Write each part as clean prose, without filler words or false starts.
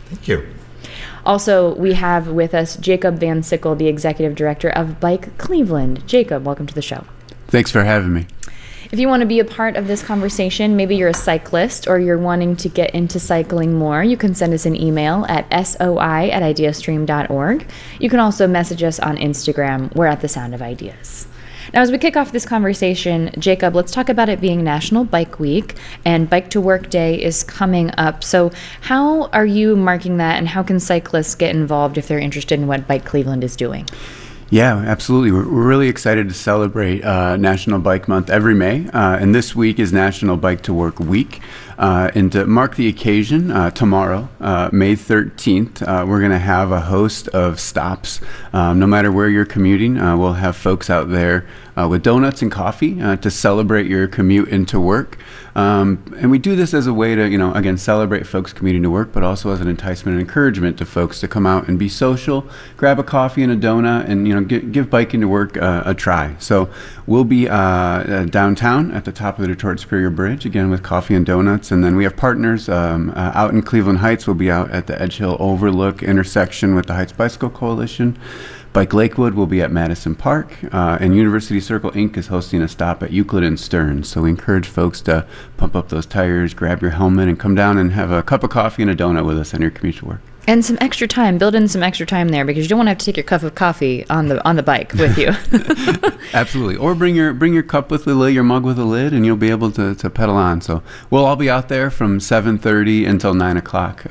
Thank you. Also, we have with us Jacob Van Sickle, the Executive Director of Bike Cleveland. Jacob, welcome to the show. Thanks for having me. If you want to be a part of this conversation, maybe you're a cyclist or you're wanting to get into cycling more, you can send us an email at soi@ideastream.org. You can also message us on Instagram. We're at The Sound of Ideas. Now, as we kick off this conversation, Jacob, let's talk about it being National Bike Week, and Bike to Work Day is coming up. So how are you marking that, and how can cyclists get involved if they're interested in what Bike Cleveland is doing? Yeah, absolutely. We're really excited to celebrate National Bike Month every May, and this week is National Bike to Work Week. And to mark the occasion, tomorrow, May 13th, we're going to have a host of stops. No matter where you're commuting, we'll have folks out there with donuts and coffee to celebrate your commute into work. And we do this as a way to, again, celebrate folks commuting to work, but also as an enticement and encouragement to folks to come out and be social, grab a coffee and a donut, and, give biking to work a try. So we'll be downtown at the top of the Detroit Superior Bridge, again, with coffee and donuts. And then we have partners out in Cleveland Heights. We'll be out at the Edge Hill Overlook intersection with the Heights Bicycle Coalition. Bike Lakewood will be at Madison Park, and University Circle Inc. is hosting a stop at Euclid and Stearns. So we encourage folks to pump up those tires, grab your helmet, and come down and have a cup of coffee and a donut with us on your commute to work. And some extra time, build in some extra time there, because you don't want to have to take your cup of coffee on the bike with you. Absolutely. Or bring your cup with the lid, your mug with a lid, and you'll be able to pedal on. So we'll all be out there from 7:30 until 9 o'clock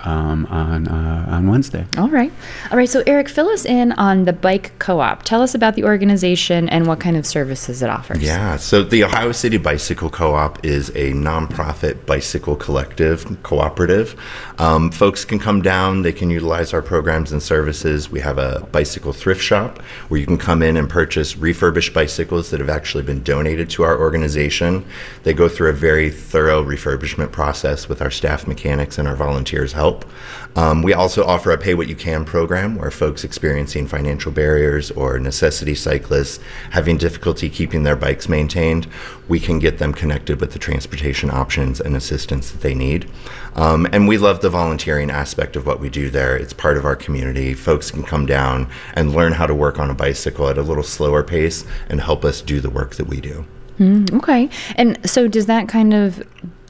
on Wednesday. All right. So Eric, fill us in on the Bike Co-op. Tell us about the organization and what kind of services it offers. Yeah. So the Ohio City Bicycle Co-op is a nonprofit bicycle cooperative. Folks can come down. They can utilize our programs and services. We have a bicycle thrift shop where you can come in and purchase refurbished bicycles that have actually been donated to our organization. They go through a very thorough refurbishment process with our staff mechanics and our volunteers' help. We also offer a Pay What You Can program where folks experiencing financial barriers or necessity cyclists having difficulty keeping their bikes maintained, we can get them connected with the transportation options and assistance that they need. And we love the volunteering aspect of what we do there. It's part of our community. Folks can come down and learn how to work on a bicycle at a little slower pace and help us do the work that we do. Okay. And so does that kind of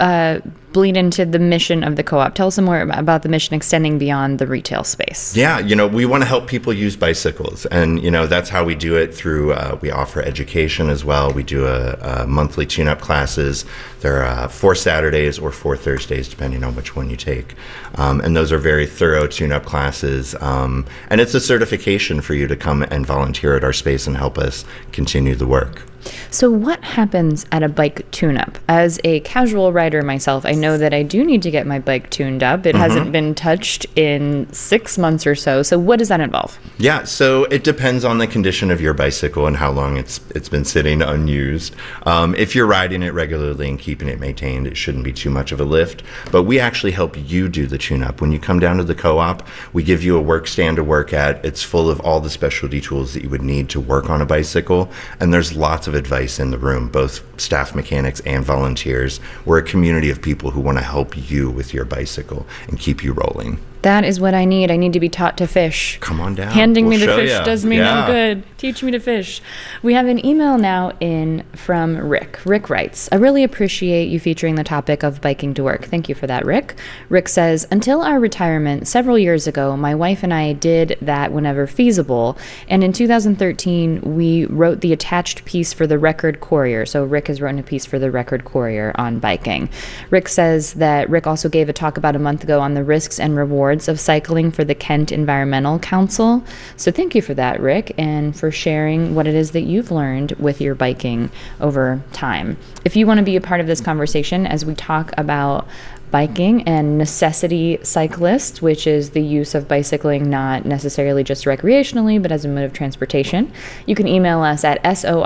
bleed into the mission of the co-op? Tell us some more about the mission extending beyond the retail space. Yeah, we want to help people use bicycles, and that's how we do it through, we offer education as well. We do a monthly tune-up classes. There are 4 Saturdays or 4 Thursdays, depending on which one you take. And those are very thorough tune-up classes. And it's a certification for you to come and volunteer at our space and help us continue the work. So what happens at a bike tune-up? As a casual rider myself, I know that I do need to get my bike tuned up. It hasn't been touched in 6 months or so. So what does that involve? Yeah, so it depends on the condition of your bicycle and how long it's been sitting unused. If you're riding it regularly and keeping it maintained, it shouldn't be too much of a lift. But we actually help you do the tune-up. When you come down to the co-op, we give you a work stand to work at. It's full of all the specialty tools that you would need to work on a bicycle. And there's lots of advice in the room, both staff mechanics and volunteers. We're a community of people who want to help you with your bicycle and keep you rolling. That is what I need. I need to be taught to fish. Come on down. Handing me the fish does me no good. Teach me to fish. We have an email now in from Rick. Rick writes, I really appreciate you featuring the topic of biking to work. Thank you for that, Rick. Rick says, until our retirement several years ago, my wife and I did that whenever feasible. And in 2013, we wrote the attached piece for the Record Courier. So Rick has written a piece for the Record Courier on biking. Rick says that Rick also gave a talk about a month ago on the risks and rewards of cycling for the Kent Environmental Council. So thank you for that, Rick, and for sharing what it is that you've learned with your biking over time. If you want to be a part of this conversation as we talk about biking and necessity cyclists, which is the use of bicycling not necessarily just recreationally, but as a mode of transportation, you can email us at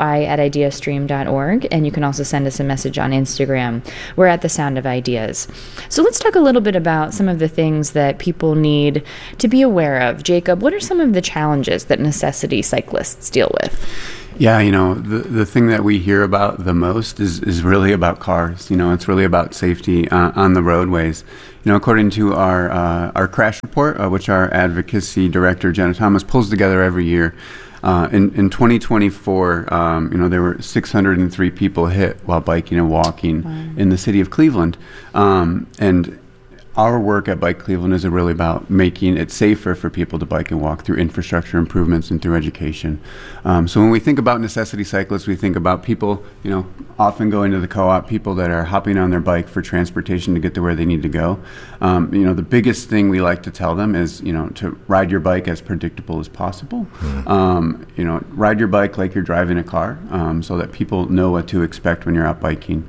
soi@ideastream.org, and you can also send us a message on Instagram. We're at The Sound of Ideas. So let's talk a little bit about some of the things that people need to be aware of. Jacob, what are some of the challenges that necessity cyclists deal with? Yeah, the thing that we hear about the most is really about cars. It's really about safety on the roadways. According to our crash report, which our advocacy director, Jenna Thomas, pulls together every year, in 2024, there were 603 people hit while biking and walking in the city of Cleveland. And our work at Bike Cleveland is really about making it safer for people to bike and walk through infrastructure improvements and through education. So when we think about necessity cyclists, we think about people, often going to the co-op, people that are hopping on their bike for transportation to get to where they need to go. The biggest thing we like to tell them is, to ride your bike as predictable as possible. Ride your bike like you're driving a car, so that people know what to expect when you're out biking.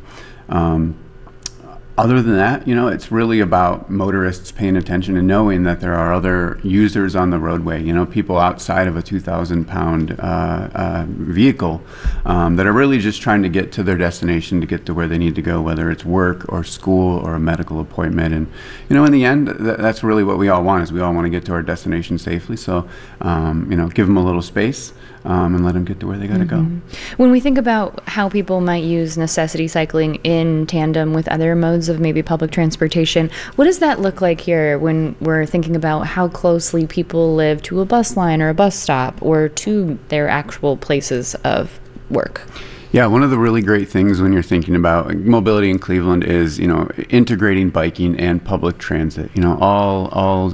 Other than that, it's really about motorists paying attention and knowing that there are other users on the roadway, people outside of a 2,000-pound vehicle that are really just trying to get to their destination, to get to where they need to go, whether it's work or school or a medical appointment. And, in the end, that's really what we all want, is we all want to get to our destination safely. So, give them a little space and let them get to where they got to go. When we think about how people might use necessity cycling in tandem with other modes of maybe public transportation, what does that look like here when we're thinking about how closely people live to a bus line or a bus stop or to their actual places of work? Yeah, one of the really great things when you're thinking about mobility in Cleveland is, integrating biking and public transit. All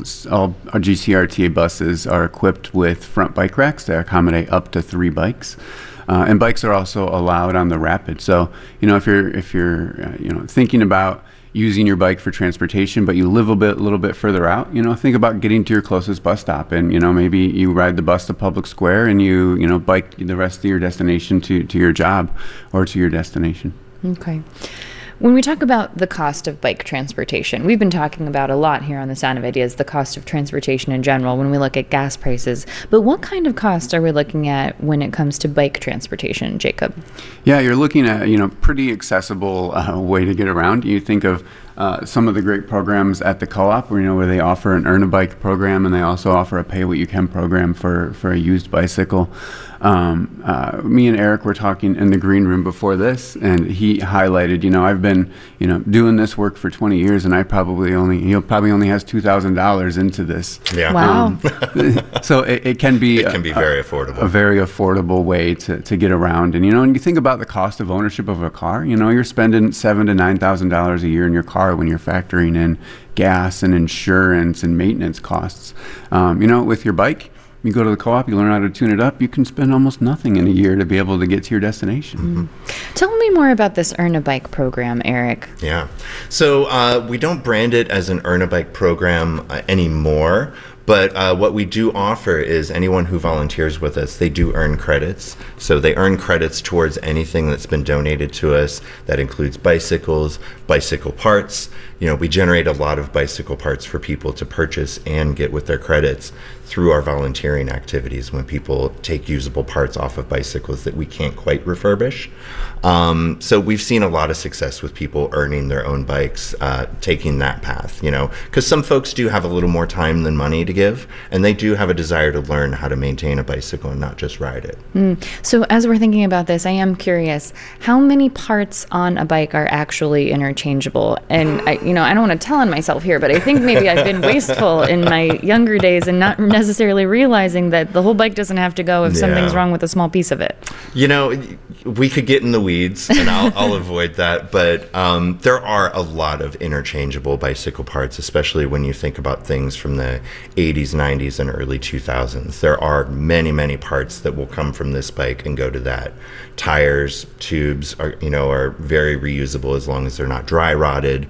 GCRTA buses are equipped with front bike racks that accommodate up to 3 bikes. And bikes are also allowed on the Rapid. So, if you're thinking about using your bike for transportation, but you live a little bit further out, think about getting to your closest bus stop, and maybe you ride the bus to Public Square and you bike the rest of your destination to your job or to your destination. Okay. When we talk about the cost of bike transportation, we've been talking about a lot here on The Sound of Ideas, the cost of transportation in general when we look at gas prices. But what kind of cost are we looking at when it comes to bike transportation, Jacob? Yeah, you're looking at, pretty accessible way to get around. You think of some of the great programs at the co-op, where they offer an Earn a Bike program, and they also offer a Pay What You Can program for a used bicycle. Me and Eric were talking in the green room before this, and he highlighted, I've been, doing this work for 20 years, and he probably only has $2,000 into this. Yeah. Wow. So it can be very affordable. A very affordable way to get around. And, when you think about the cost of ownership of a car, you're spending $7,000 to $9,000 a year in your car when you're factoring in gas and insurance and maintenance costs. With your bike, you go to the co-op, you learn how to tune it up, you can spend almost nothing in a year to be able to get to your destination. Tell me more about this Earn a Bike program, Eric. Yeah. So we don't brand it as an Earn a Bike program anymore. But what we do offer is anyone who volunteers with us, they do earn credits. So they earn credits towards anything that's been donated to us. That includes bicycles, bicycle parts. We generate a lot of bicycle parts for people to purchase and get with their credits through our volunteering activities when people take usable parts off of bicycles that we can't quite refurbish. So we've seen a lot of success with people earning their own bikes, taking that path, because some folks do have a little more time than money to give, and they do have a desire to learn how to maintain a bicycle and not just ride it. So as we're thinking about this, I am curious, how many parts on a bike are actually interchangeable? And I don't want to tell on myself here, but I think maybe I've been wasteful in my younger days and not necessarily realizing that the whole bike doesn't have to go if something's wrong with a small piece of it. We could get in the weeds, and I'll avoid that, but there are a lot of interchangeable bicycle parts, especially when you think about things from the 80s, 90s, and early 2000s. There are many, many parts that will come from this bike and go to that. Tires, tubes are very reusable as long as they're not dry rotted.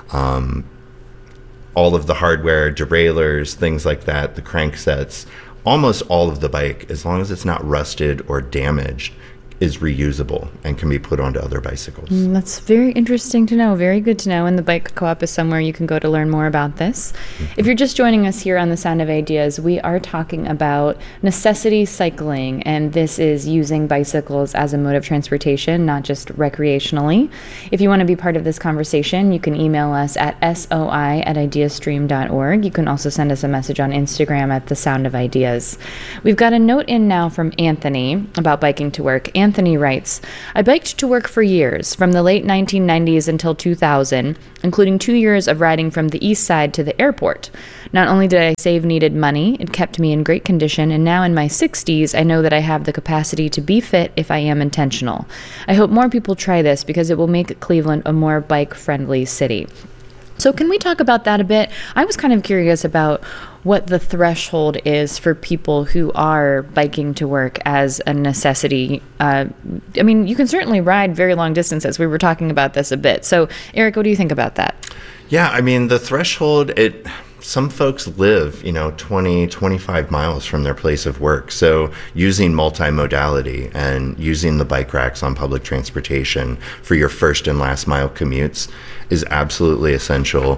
All of the hardware, derailleurs, things like that, the cranksets, almost all of the bike, as long as it's not rusted or damaged, is reusable and can be put onto other bicycles. That's very interesting to know. Very good to know. And the Bike Co-op is somewhere you can go to learn more about this. If you're just joining us here on The Sound of Ideas, we are talking about necessity cycling, and this is using bicycles as a mode of transportation, not just recreationally. If you want to be part of this conversation, you can email us at soi@ideastream.org. You can also send us a message on Instagram at The Sound of Ideas. We've got a note in now from Anthony about biking to work. Anthony writes, I biked to work for years, from the late 1990s until 2000, including 2 years of riding from the east side to the airport. Not only did I save needed money, it kept me in great condition, and now in my 60s, I know that I have the capacity to be fit if I am intentional. I hope more people try this because it will make Cleveland a more bike-friendly city. So can we talk about that a bit? I was kind of curious about what the threshold is for people who are biking to work as a necessity. I mean, you can certainly ride very long distances. We were talking about this a bit. So, Eric, what do you think about that? Yeah, I mean, the threshold, some folks live, 20, 25 miles from their place of work. So using multimodality and using the bike racks on public transportation for your first and last mile commutes is absolutely essential.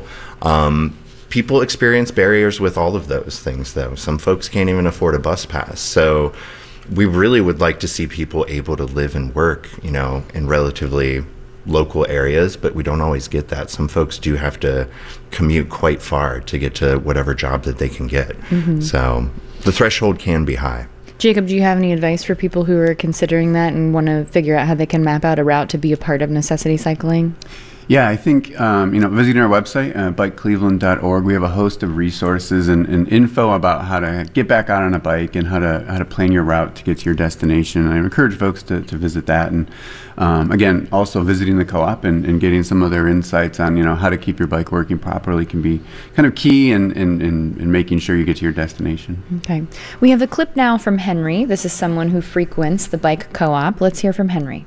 People experience barriers with all of those things, though. Some folks can't even afford a bus pass. So we really would like to see people able to live and work, in relatively local areas, but we don't always get that. Some folks do have to commute quite far to get to whatever job that they can get. So the threshold can be high. Jacob, do you have any advice for people who are considering that and want to figure out how they can map out a route to be a part of necessity cycling? Yeah, I think, visiting our website, bikecleveland.org, we have a host of resources and info about how to get back out on a bike and how to plan your route to get to your destination. And I encourage folks to visit that. And again, also visiting the co-op and getting some of their insights on, how to keep your bike working properly can be kind of key in making sure you get to your destination. Okay. We have a clip now from Henry. This is someone who frequents the Bike Co-op. Let's hear from Henry.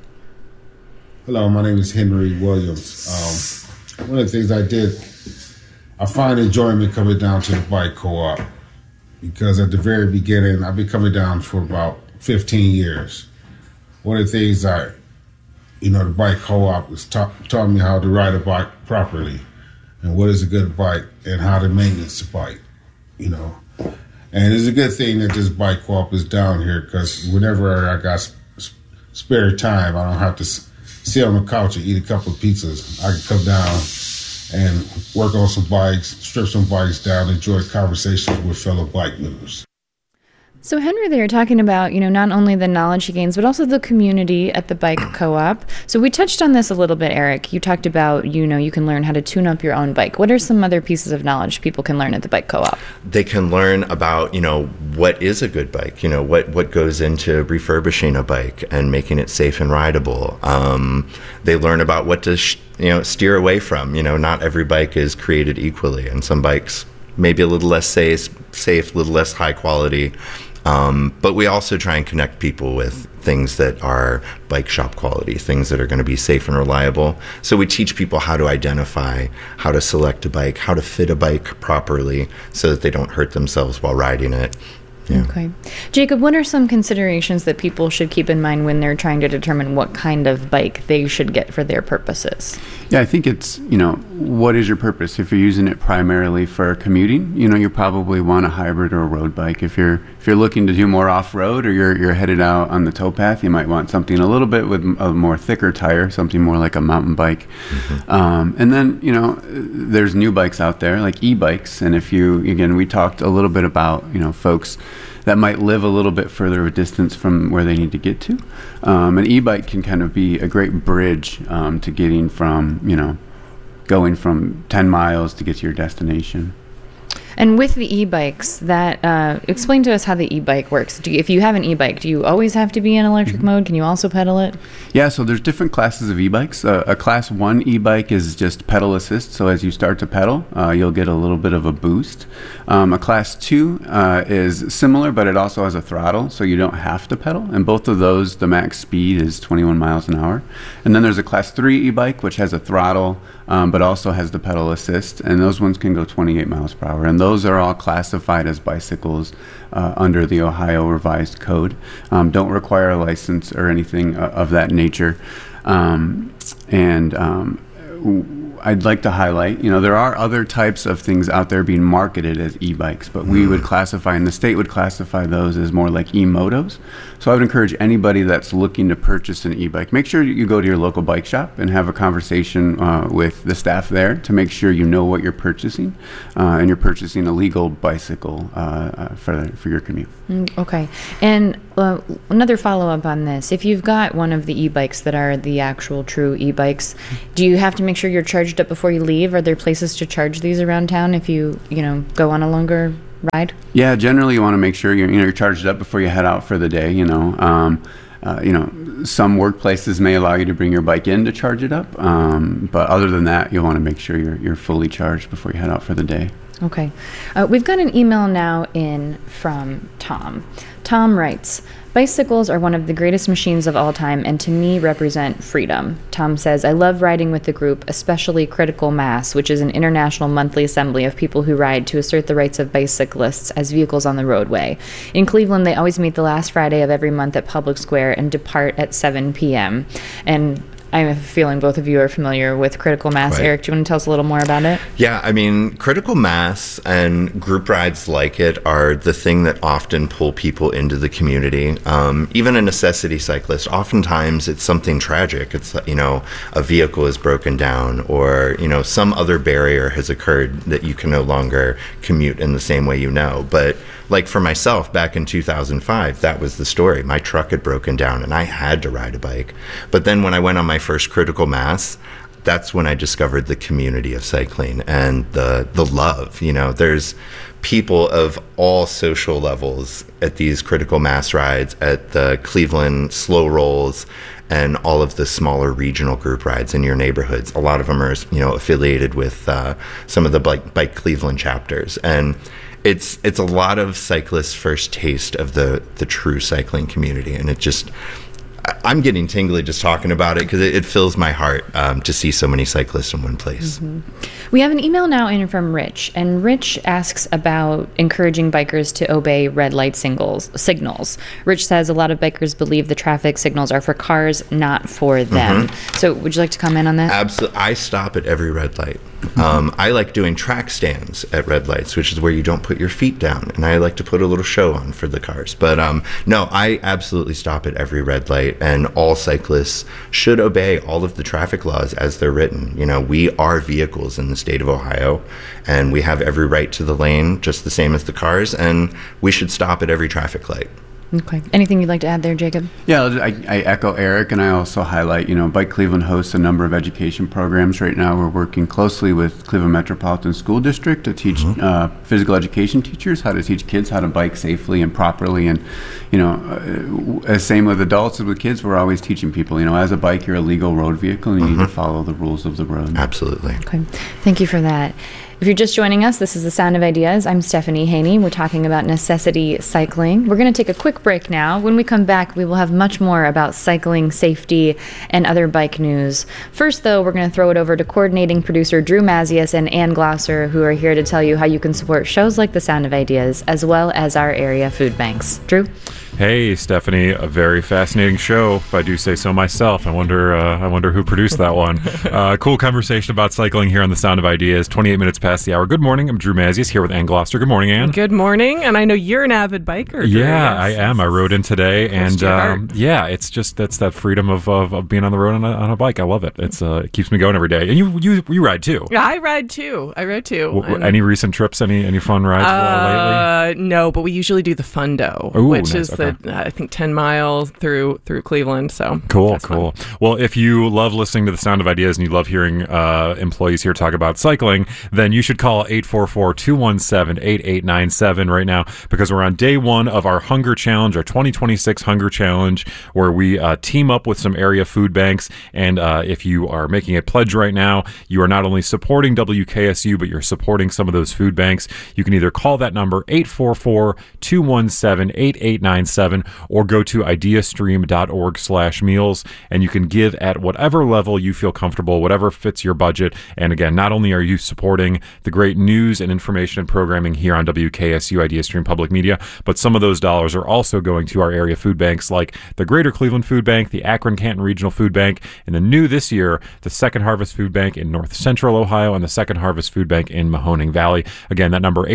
Hello, my name is Henry Williams. One of the things I find enjoyment coming down to the Bike Co-op because at the very beginning, I've been coming down for about 15 years. One of the things the Bike Co-op has taught me how to ride a bike properly and what is a good bike and how to maintenance a bike, And it's a good thing that this Bike Co-op is down here because whenever I got spare time, I don't have to sit on the couch and eat a couple of pizzas. I can come down and work on some bikes, strip some bikes down, enjoy conversations with fellow bike members. So Henry, they were talking about, not only the knowledge he gains, but also the community at the Bike Co-op. So we touched on this a little bit, Eric. You talked about, you can learn how to tune up your own bike. What are some other pieces of knowledge people can learn at the Bike Co-op? They can learn about, what is a good bike, what goes into refurbishing a bike and making it safe and rideable. They learn about what to, steer away from. Not every bike is created equally, and some bikes maybe a little less safe, a little less high quality. But we also try and connect people with things that are bike shop quality, things that are going to be safe and reliable. So we teach people how to identify, how to select a bike, how to fit a bike properly so that they don't hurt themselves while riding it. Yeah. Okay. Jacob, what are some considerations that people should keep in mind when they're trying to determine what kind of bike they should get for their purposes? Yeah, I think it's, what is your purpose? If you're using it primarily for commuting, you probably want a hybrid or a road bike. If you're looking to do more off-road or you're headed out on the towpath, you might want something a little bit with a more thicker tire, something more like a mountain bike. And then, there's new bikes out there like e-bikes. And we talked a little bit about, folks that might live a little bit further of a distance from where they need to get to. An e-bike can kind of be a great bridge to getting from, going from 10 miles to get to your destination. And with the e-bikes, explain to us how the e-bike works. If you have an e-bike, do you always have to be in electric mode? Can you also pedal it? Yeah, so there's different classes of e-bikes. A class 1 e-bike is just pedal assist. So as you start to pedal, you'll get a little bit of a boost. A class 2 is similar, but it also has a throttle, so you don't have to pedal. And both of those, the max speed is 21 miles an hour. And then there's a class 3 e-bike, which has a throttle, but also has the pedal assist. And those ones can go 28 miles per hour. And Those are all classified as bicycles under the Ohio Revised Code. Don't require a license or anything of that nature. I'd like to highlight, there are other types of things out there being marketed as e-bikes, but we would classify, and the state would classify those as more like e-motos. So I would encourage anybody that's looking to purchase an e-bike, make sure you go to your local bike shop and have a conversation with the staff there to make sure you know what you're purchasing, and you're purchasing a legal bicycle for your commute. Okay. And another follow-up on this. If you've got one of the e-bikes that are the actual true e-bikes, do you have to make sure you're charged up before you leave? Are there places to charge these around town if you go on a longer ride? Yeah, generally you want to make sure you're charged up before you head out for the day. Some workplaces may allow you to bring your bike in to charge it up, but other than that, you'll want to make sure you're fully charged before you head out for the day. Okay. We've got an email now in from Tom. Tom writes, "Bicycles are one of the greatest machines of all time and to me represent freedom." Tom says, "I love riding with the group, especially Critical Mass, which is an international monthly assembly of people who ride to assert the rights of bicyclists as vehicles on the roadway. In Cleveland, they always meet the last Friday of every month at Public Square and depart at 7 p.m. And I have a feeling both of you are familiar with Critical Mass. Right. Eric, do you want to tell us a little more about it? Yeah, I mean, Critical Mass and group rides like it are the thing that often pull people into the community. Even a necessity cyclist, oftentimes it's something tragic. It's, a vehicle is broken down or, some other barrier has occurred that you can no longer commute in the same way But like for myself, back in 2005, that was the story. My truck had broken down and I had to ride a bike. But then when I went on my first Critical Mass, that's when I discovered the community of cycling and the love. There's people of all social levels at these Critical Mass rides, at the Cleveland Slow Rolls, and all of the smaller regional group rides in your neighborhoods. A lot of them are, affiliated with some of the Bike Cleveland chapters. And it's a lot of cyclists' first taste of the true cycling community, and I'm getting tingly just talking about it because it fills my heart to see so many cyclists in one place. Mm-hmm. We have an email now in from Rich, and Rich asks about encouraging bikers to obey red light signals. Rich says a lot of bikers believe the traffic signals are for cars, not for them. Mm-hmm. So would you like to comment on that? Absolutely. I stop at every red light. I like doing track stands at red lights, which is where you don't put your feet down, and I like to put a little show on for the cars. But no, I absolutely stop at every red light, and all cyclists should obey all of the traffic laws as they're written. We are vehicles in the state of Ohio, and we have every right to the lane, just the same as the cars, and we should stop at every traffic light. Okay. Anything you'd like to add there, Jacob? Yeah, I echo Eric, and I also highlight, Bike Cleveland hosts a number of education programs right now. We're working closely with Cleveland Metropolitan School District to teach physical education teachers how to teach kids how to bike safely and properly. And, same with adults as with kids, we're always teaching people, as a bike, you're a legal road vehicle, and you need to follow the rules of the road. Absolutely. Okay. Thank you for that. If you're just joining us, this is The Sound of Ideas. I'm Stephanie Haney. We're talking about necessity cycling. We're going to take a quick break now. When we come back, we will have much more about cycling, safety, and other bike news. First, though, we're going to throw it over to coordinating producer Drew Mazius and Ann Glosser, who are here to tell you how you can support shows like The Sound of Ideas, as well as our area food banks. Drew? Hey, Stephanie, a very fascinating show, if I do say so myself. I wonder who produced that one. Cool conversation about cycling here on The Sound of Ideas, 28 minutes past the hour. Good morning. I'm Drew Mazius here with Ann Gloucester. Good morning, Ann. Good morning. And I know you're an avid biker. Drew. Yeah, I am. I rode in today. And it's just that's that freedom of being on the road on a bike. I love it. It keeps me going every day. And you ride too. Yeah, I ride too. Any recent trips? Any fun rides lately? No, but we usually do the Fundo, which is I think 10 miles through Cleveland. So cool. Well, if you love listening to The Sound of Ideas and you love hearing employees here talk about cycling, then you should call 844-217-8897 right now, because we're on day one of our Hunger Challenge, our 2026 Hunger Challenge, where we team up with some area food banks. And if you are making a pledge right now, you are not only supporting WKSU, but you're supporting some of those food banks. You can either call that number 844-217-8897 8897, or go to ideastream.org/meals, and you can give at whatever level you feel comfortable, whatever fits your budget. And again, not only are you supporting the great news and information and programming here on WKSU IdeaStream Public Media, but some of those dollars are also going to our area food banks like the Greater Cleveland Food Bank, the Akron Canton Regional Food Bank, and the new this year, the Second Harvest Food Bank in North Central Ohio and the Second Harvest Food Bank in Mahoning Valley. Again, that number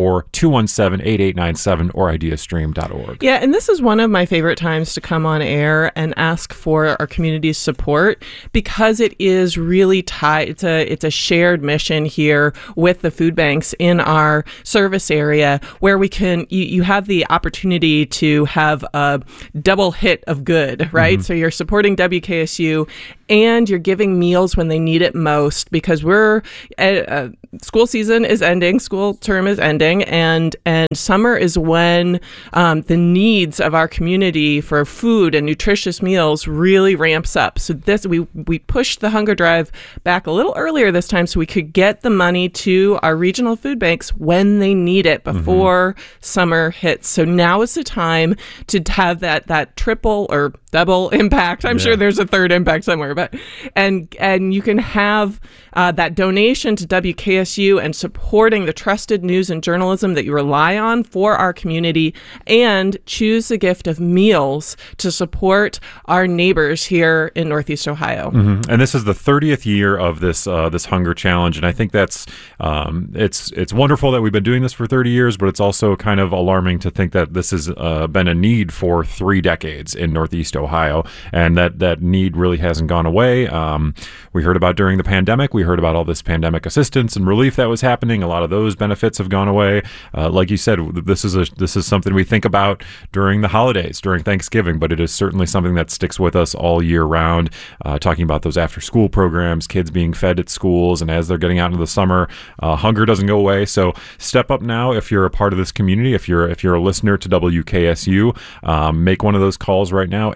844-217-8897 or ideastream.org. Yeah, and this is one of my favorite times to come on air and ask for our community's support, because it is really tied. It's a shared mission here with the food banks in our service area, where we can you have the opportunity to have a double hit of good, right? Mm-hmm. So you're supporting WKSU and you're giving meals when they need it most, because we're school season is ending, school term is ending, and summer is when the needs of our community for food and nutritious meals really ramps up. So we pushed the hunger drive back a little earlier this time so we could get the money to our regional food banks when they need it before summer hits. So now is the time to have that triple or double impact. I'm sure there's a third impact somewhere, but and you can have that donation to WKSU and supporting the trusted news and journalism that you rely on for our community, and choose the gift of meals to support our neighbors here in Northeast Ohio. Mm-hmm. And this is the 30th year of this hunger challenge, and I think that's it's wonderful that we've been doing this for 30 years, but it's also kind of alarming to think that this has been a need for 3 decades in Northeast Ohio, and that need really hasn't gone away. We heard about during the pandemic. We heard about all this pandemic assistance and relief that was happening. A lot of those benefits have gone away. Like you said, this is something we think about during the holidays, during Thanksgiving, but it is certainly something that sticks with us all year round. Talking about those after-school programs, kids being fed at schools, and as they're getting out into the summer, hunger doesn't go away. So step up now if you're a part of this community. If you're a listener to WKSU, make one of those calls right now.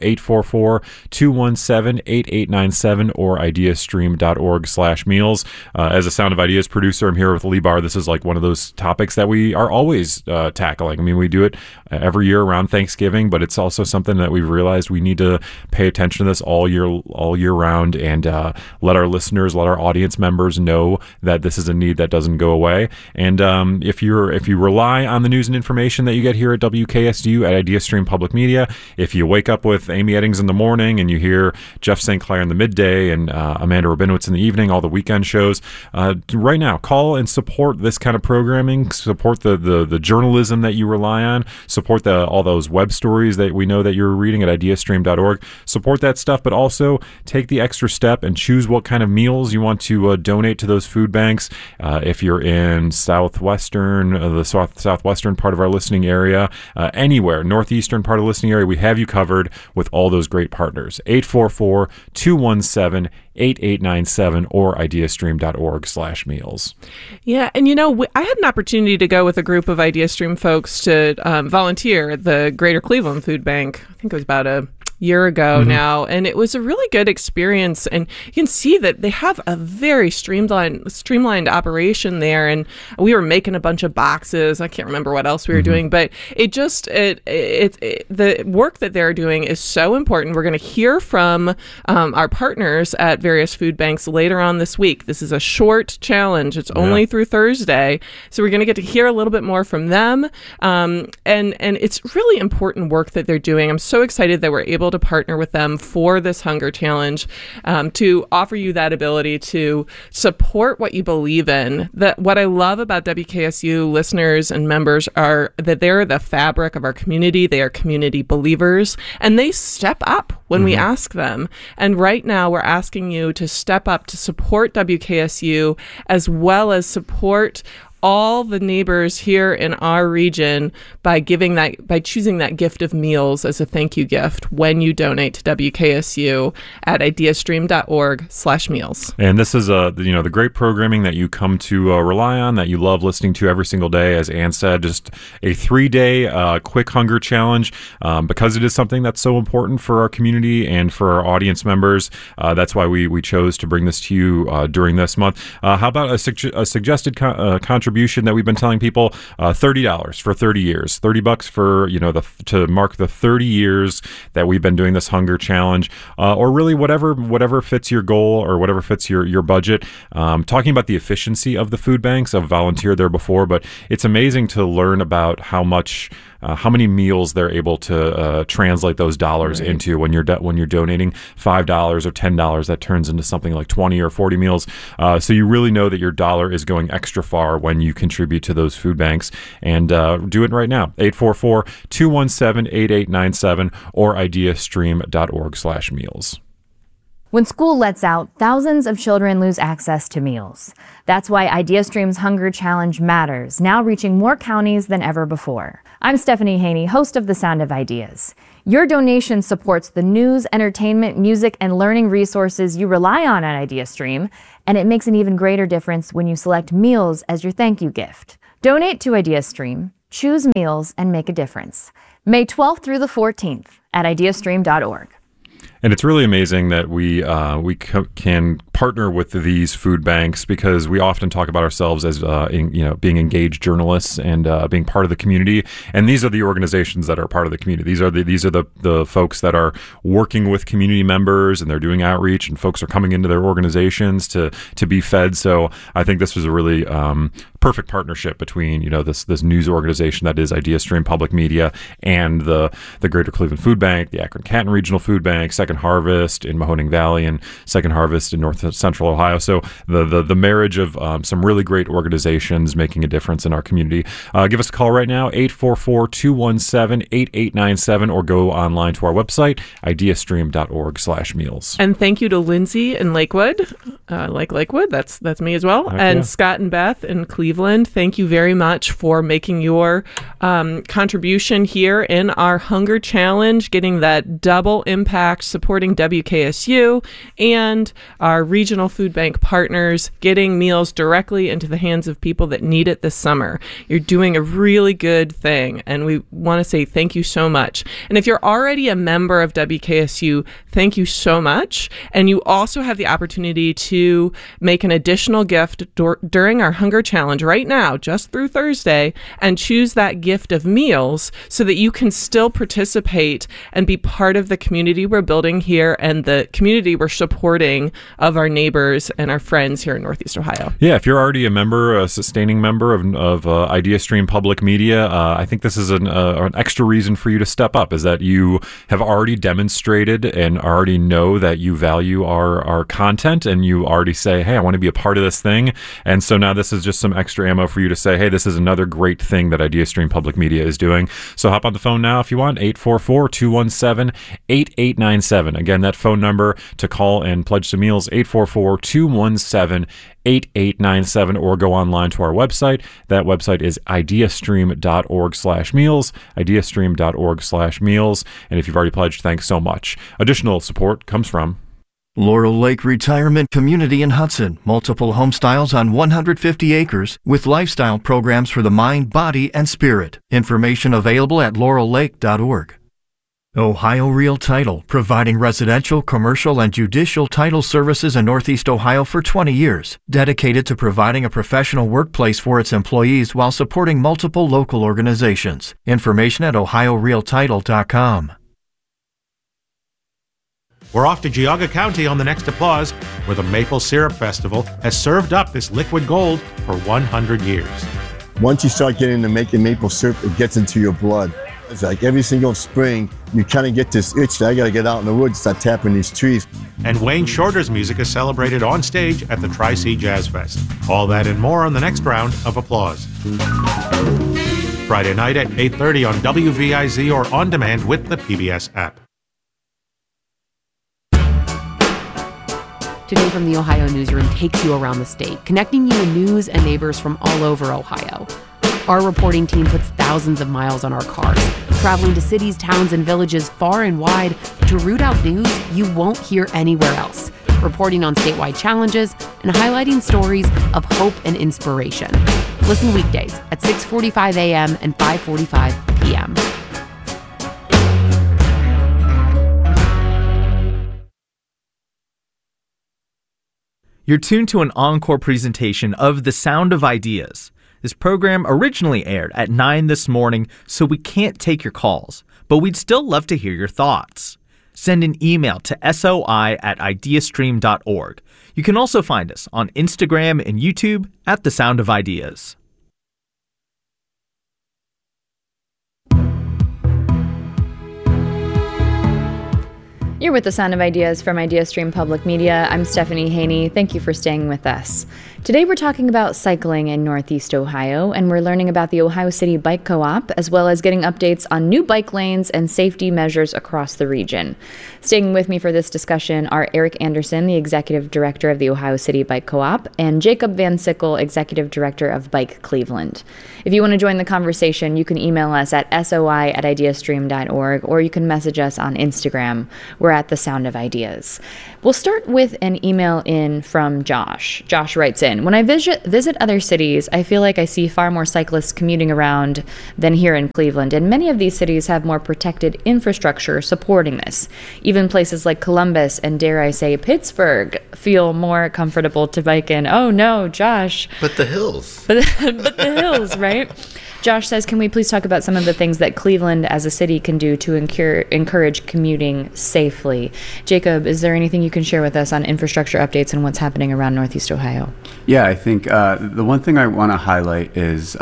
844-217-8897 or ideastream.org/meals. As a Sound of Ideas producer, I'm here with Lee Barr. This is like one of those topics that we are always tackling. I mean, we do it every year around Thanksgiving, but it's also something that we've realized we need to pay attention to this all year round, and let our listeners, let our audience members know that this is a need that doesn't go away. And if you rely on the news and information that you get here at WKSU at IdeaStream Public Media, if you wake up with Amy Eddings in the morning and you hear Jeff St. Clair in the midday and Amanda Rabinowitz in the evening, all the weekend shows, right now, call and support this kind of programming, support the journalism that you rely on, support all those web stories that we know that you're reading at ideastream.org, support that stuff, but also take the extra step and choose what kind of meals you want to donate to those food banks. If you're in the southwestern part of our listening area, anywhere, northeastern part of the listening area, we have you covered with all those great partners. 844-217-8897 or ideastream.org/meals. Yeah, and I had an opportunity to go with a group of IdeaStream folks to volunteer at the Greater Cleveland Food Bank. I think it was about a year ago now, and it was a really good experience, and you can see that they have a very streamlined operation there, and we were making a bunch of boxes. I can't remember what else we were doing, but the work that they're doing is so important. We're going to hear from our partners at various food banks later on this week. This is a short challenge. It's only through Thursday, so we're going to get to hear a little bit more from them, and it's really important work that they're doing. I'm so excited that we're able to partner with them for this hunger challenge, to offer you that ability to support what you believe in. What I love about WKSU listeners and members are that they're the fabric of our community. They are community believers, and they step up when we ask them. And right now we're asking you to step up to support WKSU, as well as support all the neighbors here in our region by choosing that gift of meals as a thank you gift when you donate to WKSU at ideastream.org/meals. And this is the great programming that you come to rely on, that you love listening to every single day. As Ann said, just a 3-day quick hunger challenge, because it is something that's so important for our community and for our audience members. That's why we chose to bring this to you during this month. How about a suggested contribution contribution that we've been telling people, $30 for 30 years, $30 for, to mark the 30 years that we've been doing this hunger challenge, or really whatever fits your goal or whatever fits your budget. Talking about the efficiency of the food banks. I've volunteered there before, but it's amazing to learn about how many meals they're able to translate those dollars into when you're donating $5 or $10. That turns into something like 20 or 40 meals. So you really know that your dollar is going extra far when you contribute to those food banks. And do it right now. 844-217-8897 or ideastream.org/meals. When school lets out, thousands of children lose access to meals. That's why IdeaStream's Hunger Challenge matters, now reaching more counties than ever before. I'm Stephanie Haney, host of The Sound of Ideas. Your donation supports the news, entertainment, music, and learning resources you rely on at IdeaStream, and it makes an even greater difference when you select meals as your thank you gift. Donate to IdeaStream, choose meals, and make a difference. May 12th through the 14th at ideastream.org. And it's really amazing that we can partner with these food banks, because we often talk about ourselves as being engaged journalists and being part of the community. And these are the organizations that are part of the community. These are the folks that are working with community members, and they're doing outreach, and folks are coming into their organizations to be fed. So I think this was a really perfect partnership between this news organization that is IdeaStream Public Media and the Greater Cleveland Food Bank, the Akron-Canton Regional Food Bank, Second Harvest in Mahoning Valley, and Second Harvest in North Central Ohio. So the marriage of some really great organizations making a difference in our community. Give us a call right now, 844-217-8897, or go online to our website, ideastream.org/meals. And thank you to Lindsay in Lakewood, Lakewood, that's me as well, and Scott and Beth in Cleveland. Thank you very much for making your contribution here in our Hunger Challenge, getting that double impact, supporting WKSU and our regional food bank partners, getting meals directly into the hands of people that need it this summer. You're doing a really good thing, and we want to say thank you so much. And if you're already a member of WKSU, thank you so much. And you also have the opportunity to make an additional gift during our Hunger Challenge right now, just through Thursday, and choose that gift of meals so that you can still participate and be part of the community we're building here and the community we're supporting of our neighbors and our friends here in Northeast Ohio. Yeah, if you're already a sustaining member of IdeaStream Public Media, I think this is an extra reason for you to step up, is that you have already demonstrated and already know that you value our content, and you already say, hey, I want to be a part of this thing. And so now this is just some extra ammo for you to say, hey, this is another great thing that IdeaStream Public Media is doing. So hop on the phone now if you want, 844-217-8897. Again, that phone number to call and pledge to meals, 844-217-8897, or go online to our website. That website is ideastream.org/meals, ideastream.org/meals. And if you've already pledged, thanks so much. Additional support comes from Laurel Lake Retirement Community in Hudson. Multiple home styles on 150 acres with lifestyle programs for the mind, body, and spirit. Information available at laurellake.org. Ohio Real Title, providing residential, commercial, and judicial title services in Northeast Ohio for 20 years. Dedicated to providing a professional workplace for its employees while supporting multiple local organizations. Information at ohiorealtitle.com. We're off to Geauga County on the next Applause, where the Maple Syrup Festival has served up this liquid gold for 100 years. Once you start getting into making maple syrup, it gets into your blood. It's like every single spring, you kind of get this itch that I got to get out in the woods, start tapping these trees. And Wayne Shorter's music is celebrated on stage at the Tri-C Jazz Fest. All that and more on the next round of Applause. Friday night at 8:30 on WVIZ or on demand with the PBS app. Today from the Ohio Newsroom takes you around the state, connecting you to news and neighbors from all over Ohio. Our reporting team puts thousands of miles on our cars, traveling to cities, towns, and villages far and wide to root out news you won't hear anywhere else, reporting on statewide challenges and highlighting stories of hope and inspiration. Listen weekdays at 6:45 a.m. and 5:45 p.m. You're tuned to an encore presentation of The Sound of Ideas. This program originally aired at 9 this morning, so we can't take your calls, but we'd still love to hear your thoughts. Send an email to soi@ideastream.org. You can also find us on Instagram and YouTube at The Sound of Ideas. You're with The Sound of Ideas from IdeaStream Public Media. I'm Stephanie Haney. Thank you for staying with us. Today we're talking about cycling in Northeast Ohio, and we're learning about the Ohio City Bike Co-op, as well as getting updates on new bike lanes and safety measures across the region. Staying with me for this discussion are Eric Anderson, the Executive Director of the Ohio City Bike Co-op, and Jacob Van Sickle, Executive Director of Bike Cleveland. If you want to join the conversation, you can email us at soi@ideastream.org, or you can message us on Instagram. We're at The Sound of Ideas. We'll start with an email in from Josh. Josh writes in, when I visit other cities, I feel like I see far more cyclists commuting around than here in Cleveland, and many of these cities have more protected infrastructure supporting this. Even places like Columbus and, dare I say, Pittsburgh feel more comfortable to bike in. Oh no, Josh. But the hills. But the hills, right? Josh says, can we please talk about some of the things that Cleveland as a city can do to encourage commuting safely? Jacob, is there anything you can share with us on infrastructure updates and what's happening around Northeast Ohio? Yeah, I think the one thing I want to highlight is,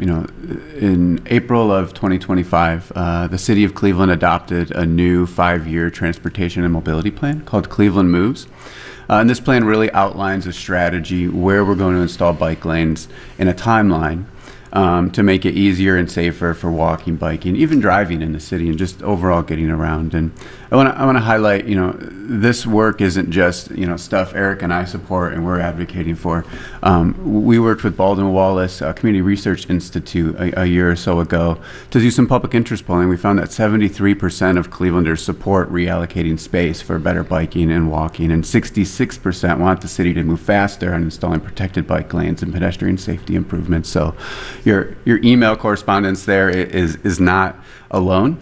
in April of 2025, the city of Cleveland adopted a new 5-year transportation and mobility plan called Cleveland Moves. And this plan really outlines a strategy where we're going to install bike lanes in a timeline to make it easier and safer for walking, biking, even driving in the city, and just overall getting around. And I want to highlight, this work isn't just, stuff Eric and I support and we're advocating for. We worked with Baldwin Wallace Community Research Institute a year or so ago to do some public interest polling. We found that 73% of Clevelanders support reallocating space for better biking and walking, and 66% want the city to move faster on installing protected bike lanes and pedestrian safety improvements. So your email correspondence there is not alone.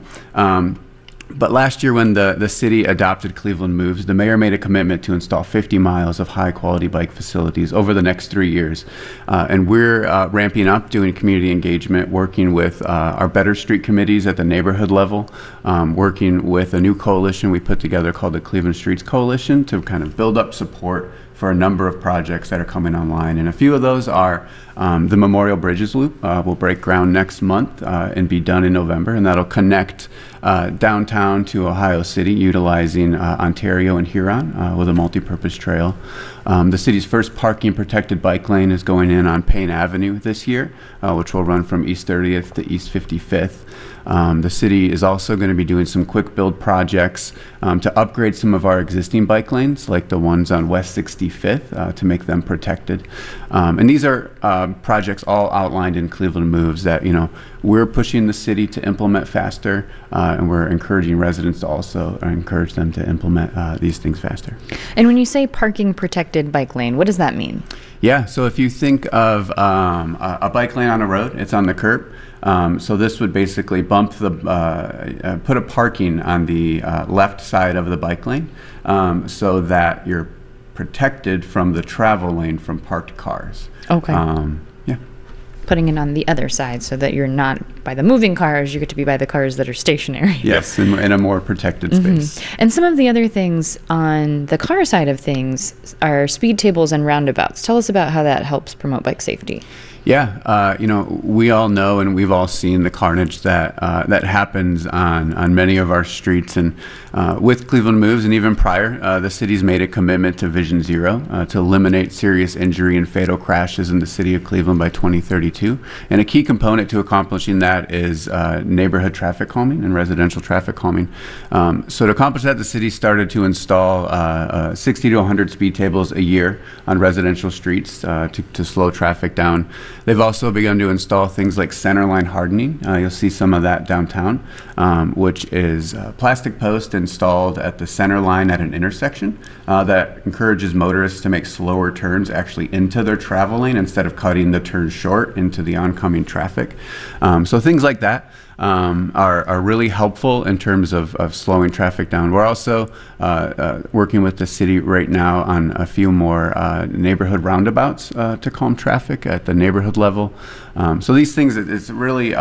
But last year, when the city adopted Cleveland Moves, the mayor made a commitment to install 50 miles of high-quality bike facilities over the next 3 years. And we're ramping up, doing community engagement, working with our Better Street committees at the neighborhood level, working with a new coalition we put together called the Cleveland Streets Coalition to kind of build up support for a number of projects that are coming online. And a few of those are the Memorial Bridges Loop. Will break ground next month and be done in November, and that'll connect downtown to Ohio City, utilizing Ontario and Huron with a multi-purpose trail. The city's first parking protected bike lane is going in on Payne Avenue this year, which will run from East 30th to East 55th. The city is also going to be doing some quick build projects to upgrade some of our existing bike lanes, like the ones on West 65th, to make them protected. And these are projects all outlined in Cleveland Moves that, we're pushing the city to implement faster, and we're encouraging residents to also encourage them to implement these things faster. And when you say parking protected bike lane, what does that mean? Yeah, so if you think of a bike lane on a road, it's on the curb. So this would basically put a parking on the left side of the bike lane, so that you're protected from the travel lane from parked cars. Okay. Yeah. Putting it on the other side so that you're not by the moving cars, you get to be by the cars that are stationary. Yes, in a more protected space. And some of the other things on the car side of things are speed tables and roundabouts. Tell us about how that helps promote bike safety. Yeah, we all know and we've all seen the carnage that happens on many of our streets. And with Cleveland Moves and even prior, the city's made a commitment to Vision Zero to eliminate serious injury and fatal crashes in the city of Cleveland by 2032. And a key component to accomplishing that is neighborhood traffic calming and residential traffic calming. So to accomplish that, the city started to install 60 to 100 speed tables a year on residential streets to slow traffic down. They've also begun to install things like centerline hardening. You'll see some of that downtown, which is a plastic post installed at the center line at an intersection that encourages motorists to make slower turns actually into their travel lane instead of cutting the turn short into the oncoming traffic. So things like that. are really helpful in terms of slowing traffic down. We're also working with the city right now on a few more neighborhood roundabouts to calm traffic at the neighborhood level. So these things, it's really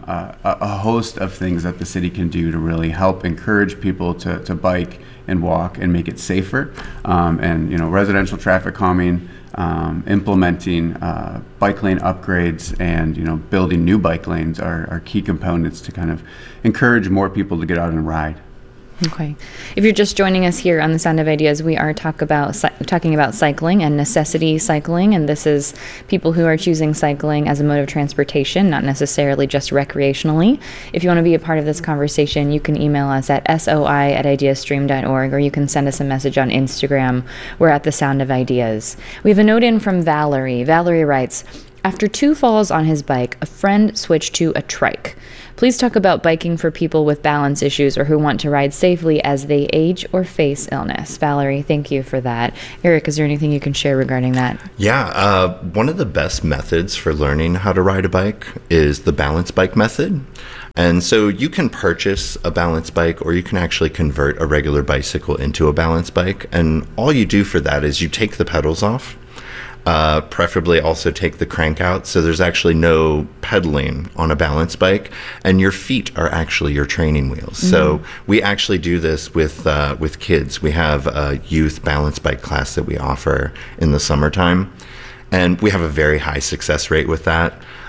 a host of things that the city can do to really help encourage people to bike and walk and make it safer. And residential traffic calming, implementing bike lane upgrades, and building new bike lanes are key components to kind of encourage more people to get out and ride. Okay. If you're just joining us here on The Sound of Ideas, we are talking about cycling and necessity cycling, and this is people who are choosing cycling as a mode of transportation, not necessarily just recreationally. If you want to be a part of this conversation, you can email us at soi@ideastream.org, or you can send us a message on Instagram. We're at The Sound of Ideas. We have a note in from Valerie. Valerie writes, after 2 falls on his bike, a friend switched to a trike. Please talk about biking for people with balance issues or who want to ride safely as they age or face illness. Valerie, thank you for that. Eric, is there anything you can share regarding that? Yeah, one of the best methods for learning how to ride a bike is the balance bike method. And so you can purchase a balance bike, or you can actually convert a regular bicycle into a balance bike. And all you do for that is you take the pedals off. Preferably also take the crank out, so there's actually no pedaling on a balance bike, and your feet are actually your training wheels. Mm-hmm. So we actually do this with kids. We have a youth balance bike class that we offer in the summertime, and we have a very high success rate with that.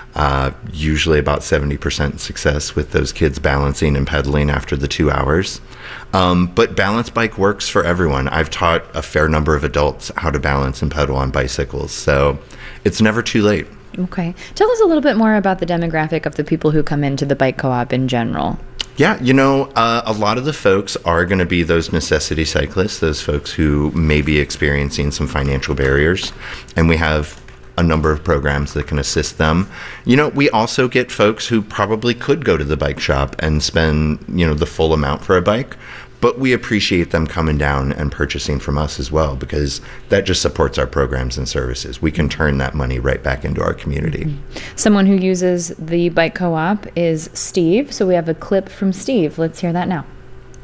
Usually about 70% success with those kids balancing and pedaling after the 2 hours. But balance bike works for everyone. I've taught a fair number of adults how to balance and pedal on bicycles, so it's never too late. Okay. Tell us a little bit more about the demographic of the people who come into the bike co-op in general. Yeah, a lot of the folks are going to be those necessity cyclists, those folks who may be experiencing some financial barriers, and we have a number of programs that can assist them. We also get folks who probably could go to the bike shop and spend, the full amount for a bike, but we appreciate them coming down and purchasing from us as well, because that just supports our programs and services. We can turn that money right back into our community. Someone who uses the bike co-op is Steve, so we have a clip from Steve. Let's hear that now.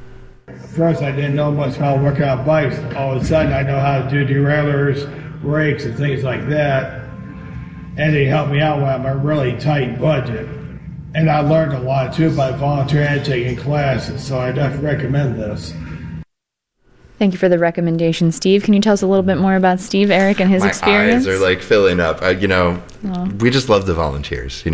First, I didn't know much how to work out bikes. All of a sudden, I know how to do derailleurs, brakes, and things like that. And they helped me out when I'm a really tight budget. And I learned a lot too by volunteering and taking classes, so I definitely recommend this. Thank you for the recommendation, Steve. Can you tell us a little bit more about Steve, Eric, and his experience? My eyes are filling up. We just love the volunteers.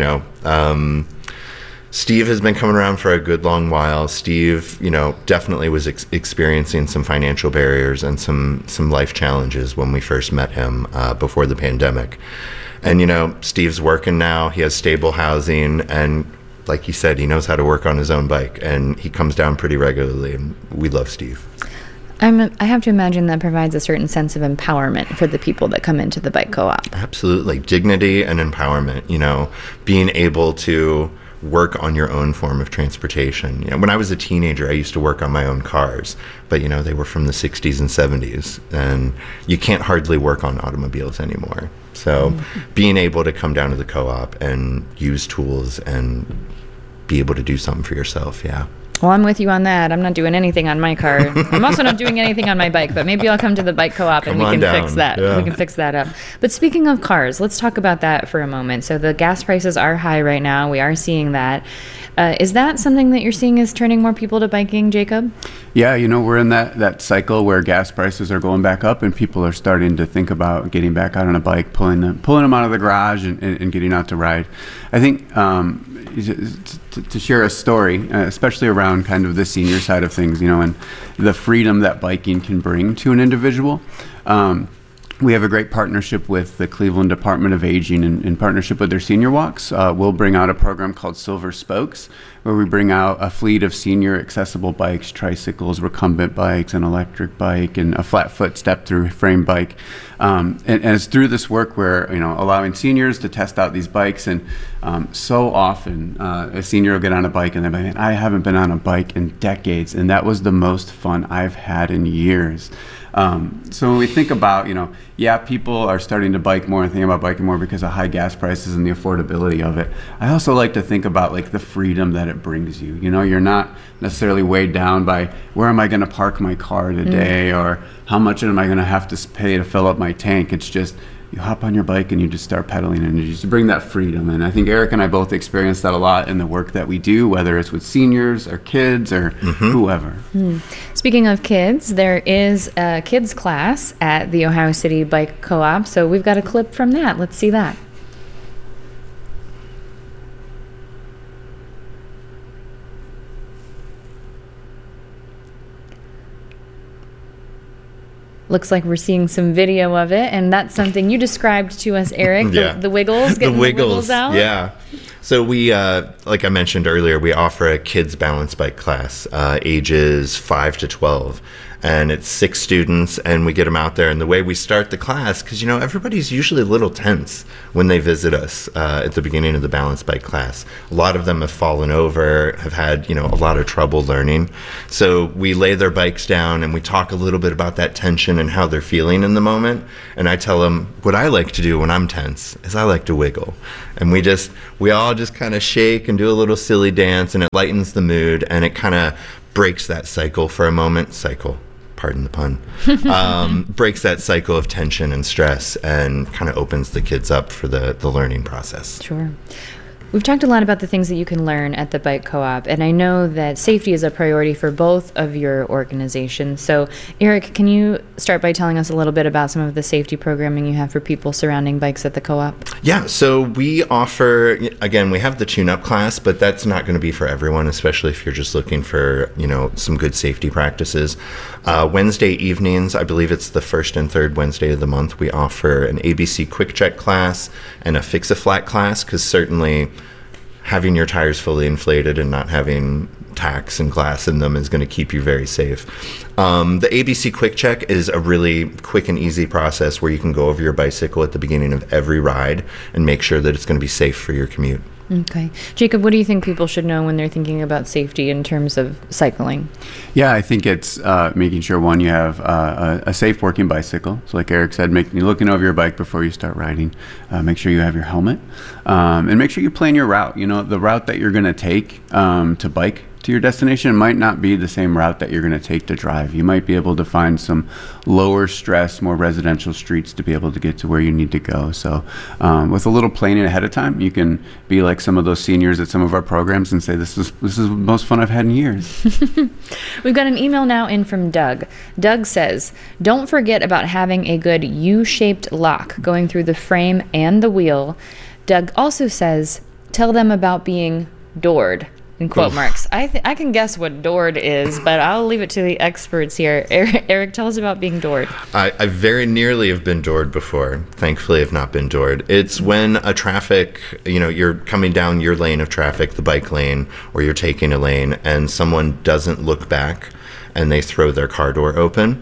Steve has been coming around for a good long while. Steve, definitely was experiencing some financial barriers and some life challenges when we first met him before the pandemic. And, Steve's working now. He has stable housing. And like he said, he knows how to work on his own bike. And he comes down pretty regularly. And we love Steve. I have to imagine that provides a certain sense of empowerment for the people that come into the bike co-op. Absolutely. Dignity and empowerment, being able to work on your own form of transportation. When I was a teenager, I used to work on my own cars, but they were from the 60s and 70s, and you can't hardly work on automobiles anymore. So being able to come down to the co-op and use tools and be able to do something for yourself, yeah. Well, I'm with you on that. I'm not doing anything on my car. I'm also not doing anything on my bike, but maybe I'll come to the bike co-op and we can fix that. Yeah. We can fix that up. But speaking of cars, let's talk about that for a moment. So the gas prices are high right now. We are seeing that. Is that something that you're seeing is turning more people to biking, Jacob? Yeah, we're in that cycle where gas prices are going back up and people are starting to think about getting back out on a bike, pulling them out of the garage and getting out to ride. I think to share a story, especially around kind of the senior side of things, and the freedom that biking can bring to an individual. We have a great partnership with the Cleveland Department of Aging, and in partnership with their senior walks, we'll bring out a program called Silver Spokes, where we bring out a fleet of senior accessible bikes, tricycles, recumbent bikes, an electric bike, and a flat foot step-through frame bike. And it's through this work where, allowing seniors to test out these bikes, and so often a senior will get on a bike and they're like, I haven't been on a bike in decades, and that was the most fun I've had in years. So when we think about, people are starting to bike more and thinking about biking more because of high gas prices and the affordability of it. I also like to think about like the freedom that it brings you. You're not necessarily weighed down by where am I going to park my car today or how much am I going to have to pay to fill up my tank. It's just you hop on your bike and you just start pedaling and you just bring that freedom. And I think Eric and I both experience that a lot in the work that we do, whether it's with seniors or kids or whoever. Speaking of kids, there is a kids class at the Ohio City Bike Co-op. So we've got a clip from that. Let's see that. Looks like we're seeing some video of it, and that's something you described to us, Eric. The Wiggles, getting the Wiggles out. Yeah. So we, like I mentioned earlier, we offer a kids balance bike class, ages 5 to 12. And it's 6 students, and we get them out there. And the way we start the class, because, everybody's usually a little tense when they visit us at the beginning of the balance bike class. A lot of them have fallen over, have had, a lot of trouble learning. So we lay their bikes down, and we talk a little bit about that tension and how they're feeling in the moment. And I tell them what I like to do when I'm tense is I like to wiggle. And we all just kind of shake and do a little silly dance, and it lightens the mood, and it kind of breaks that cycle for a moment. Pardon the pun, breaks that cycle of tension and stress and kind of opens the kids up for the learning process. Sure. We've talked a lot about the things that you can learn at the Bike Co-op, and I know that safety is a priority for both of your organizations. So, Eric, can you start by telling us a little bit about some of the safety programming you have for people surrounding bikes at the Co-op? Yeah, so we offer, again, we have the tune-up class, but that's not going to be for everyone, especially if you're just looking for, some good safety practices. Wednesday evenings, I believe it's the first and third Wednesday of the month, we offer an ABC Quick Check class and a Fix-A-Flat class, because certainly having your tires fully inflated and not having tacks and glass in them is going to keep you very safe. The ABC Quick Check is a really quick and easy process where you can go over your bicycle at the beginning of every ride and make sure that it's going to be safe for your commute. Okay. Jacob, what do you think people should know when they're thinking about safety in terms of cycling? Yeah, I think it's making sure, one, you have a safe working bicycle. So like Eric said, looking over your bike before you start riding. Make sure you have your helmet. And make sure you plan your route. The route that you're going to take to bike to your destination might not be the same route that you're going to take to drive. You might be able to find some lower stress, more residential streets to be able to get to where you need to go. So with a little planning ahead of time, you can be like some of those seniors at some of our programs and say, this is the most fun I've had in years. We've got an email now in from Doug. Doug says, don't forget about having a good U-shaped lock going through the frame and the wheel. Doug also says, tell them about being doored. In quote marks. I can guess what doored is, but I'll leave it to the experts here. Eric, tell us about being doored. I very nearly have been doored before. Thankfully, I've not been doored. It's when a traffic, you're coming down your lane of traffic, the bike lane, or you're taking a lane, and someone doesn't look back and they throw their car door open.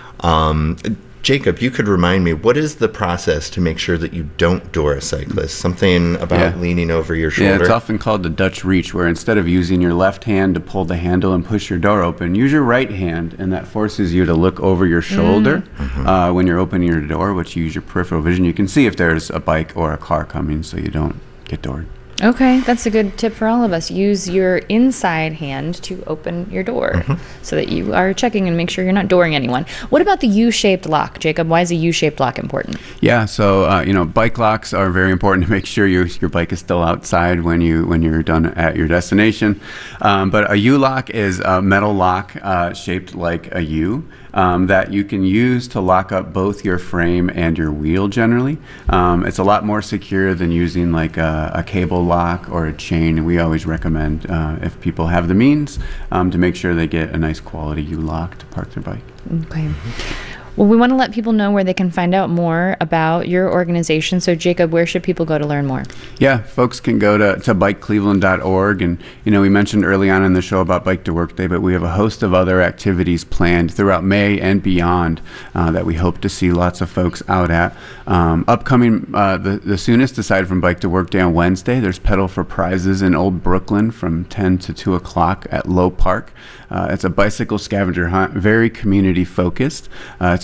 Jacob, you could remind me, what is the process to make sure that you don't door a cyclist? Something about leaning over your shoulder? Yeah, it's often called the Dutch reach, where instead of using your left hand to pull the handle and push your door open, use your right hand, and that forces you to look over your shoulder when you're opening your door, which you use your peripheral vision. You can see if there's a bike or a car coming so you don't get doored. Okay, that's a good tip for all of us. Use your inside hand to open your door so that you are checking and make sure you're not dooring anyone. What about the U-shaped lock, Jacob? Why is a U-shaped lock important? Yeah, so bike locks are very important to make sure your bike is still outside when you're done at your destination. But a U-lock is a metal lock shaped like a U that you can use to lock up both your frame and your wheel generally. It's a lot more secure than using like a cable lock or a chain, and we always recommend if people have the means to make sure they get a nice quality U-lock to park their bike. Okay. Well, we want to let people know where they can find out more about your organization. So, Jacob, where should people go to learn more? Yeah, folks can go to bikecleveland.org. And, we mentioned early on in the show about Bike to Work Day, but we have a host of other activities planned throughout May and beyond that we hope to see lots of folks out at. Upcoming, the soonest, aside from Bike to Work Day on Wednesday, there's Pedal for Prizes in Old Brooklyn from 10 to 2 o'clock at Low Park. It's a bicycle scavenger hunt, very community focused. It's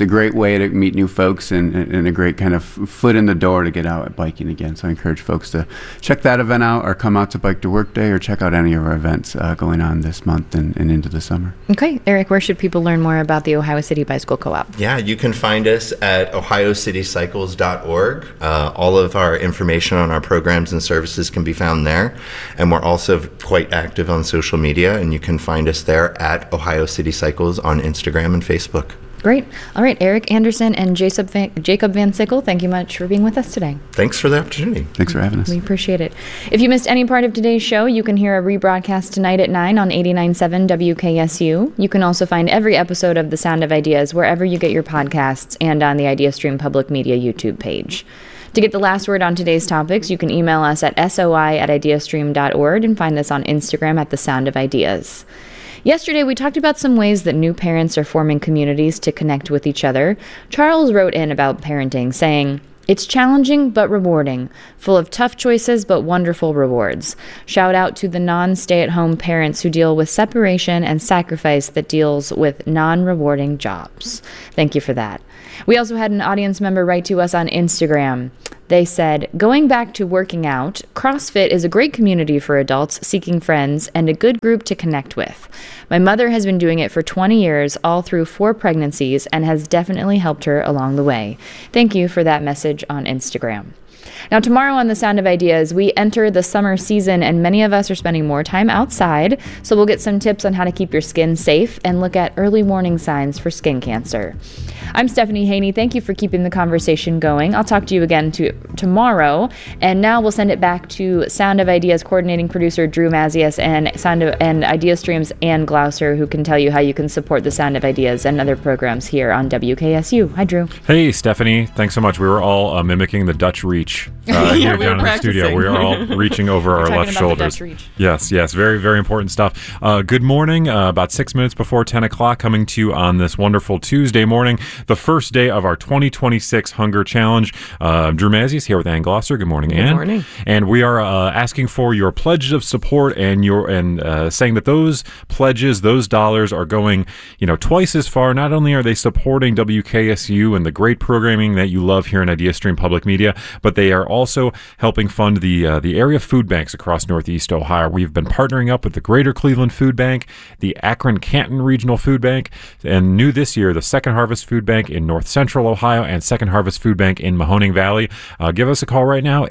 it's a great way to meet new folks and a great kind of foot in the door to get out biking again. So I encourage folks to check that event out, or come out to Bike to Work Day, or check out any of our events going on this month and into the summer. Okay, Eric, where should people learn more about the Ohio City Bicycle Co-op? Yeah, you can find us at ohiocitycycles.org. All of our information on our programs and services can be found there. And we're also quite active on social media, and you can find us there at Ohio City Cycles on Instagram and Facebook. Great. All right, Eric Anderson and Jacob Van Sickle, thank you much for being with us today. Thanks for the opportunity. Thanks for having us. We appreciate it. If you missed any part of today's show, you can hear a rebroadcast tonight at 9 on 89.7 WKSU. You can also find every episode of The Sound of Ideas wherever you get your podcasts and on the IdeaStream Public Media YouTube page. To get the last word on today's topics, you can email us at soi@ideastream.org and find us on Instagram at The Sound of Ideas. Yesterday, we talked about some ways that new parents are forming communities to connect with each other. Charles wrote in about parenting, saying, "It's challenging but rewarding, full of tough choices but wonderful rewards. Shout out to the non-stay-at-home parents who deal with separation and sacrifice that deals with non-rewarding jobs." Thank you for that. We also had an audience member write to us on Instagram. They said, "Going back to working out, CrossFit is a great community for adults seeking friends and a good group to connect with. My mother has been doing it for 20 years, all through 4 pregnancies, and has definitely helped her along the way." Thank you for that message on Instagram. Now, tomorrow on The Sound of Ideas, we enter the summer season, and many of us are spending more time outside, so we'll get some tips on how to keep your skin safe and look at early warning signs for skin cancer. I'm Stephanie Haney. Thank you for keeping the conversation going. I'll talk to you again tomorrow, and now we'll send it back to Sound of Ideas coordinating producer Drew Mazias and IdeaStream's Ann Glouser, who can tell you how you can support The Sound of Ideas and other programs here on WKSU. Hi, Drew. Hey, Stephanie. Thanks so much. We were all mimicking the Dutch reach here down in the studio. We were all reaching over our left shoulders. Yes. Very, very important stuff. Good morning. About 6 minutes before 10 o'clock, coming to you on this wonderful Tuesday morning, the first day of our 2026 Hunger Challenge. Drew Mazias here with Ann Glouser. Good morning, Ann. Good morning. And we are asking for your pledges of support and saying that those pledges, those dollars are going, twice as far. Not only are they supporting WKSU and the great programming that you love here in IdeaStream Public Media, but they are also helping fund the area food banks across Northeast Ohio. We've been partnering up with the Greater Cleveland Food Bank, the Akron-Canton Regional Food Bank, and new this year, the Second Harvest Food Bank in North Central Ohio and Second Harvest Food Bank in Mahoning Valley. Give us a call right now,